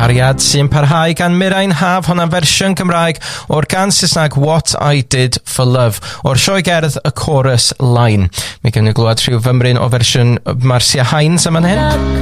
Cariad sy'n parhau gan Mirain Haf, hwnna'n fersiwn Cymraeg o'r gan Saesneg What I Did for Love, o'r sioe gerdd Y Chorus Line. Mi gen i glwad rhyw fymryn o fersiwn Marcia Hines am hyn.